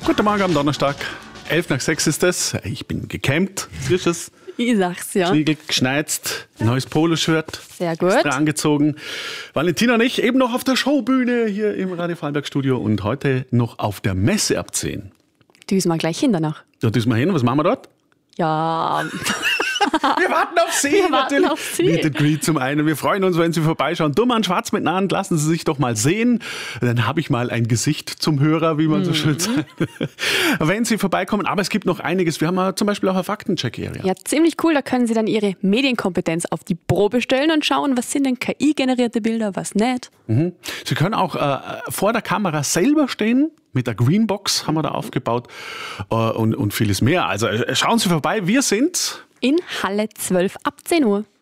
Guten Morgen am Donnerstag. 5:11 ist es. Ich bin gekämmt, frisches, Ich sag's ja. geschneizt, neues Poloshirt. Sehr gut. Extra angezogen. Valentina und ich eben noch auf der Showbühne hier im Radio Vorarlberg Studio und heute noch auf der Messe ab 10. Düsen wir gleich hin danach. Da düsen wir hin. Was machen wir dort? Ja, Wir warten auf Sie Wir warten natürlich. auf Sie. Meet and Greet zum einen. Wir freuen uns, wenn Sie vorbeischauen. Dumm an Schwarz miteinander, lassen Sie sich doch mal sehen. Dann habe ich mal ein Gesicht zum Hörer, wie man so schön sagt. Wenn Sie vorbeikommen. Aber es gibt noch einiges. Wir haben zum Beispiel auch eine Faktencheck-Area. ja, ziemlich cool. Da können Sie dann Ihre Medienkompetenz auf die Probe stellen und schauen, was sind denn KI-generierte Bilder, was nicht. Sie können auch vor der Kamera selber stehen. Mit der Greenbox haben wir da aufgebaut und vieles mehr. Also schauen Sie vorbei. Wir sind In Halle 12 ab 10 Uhr.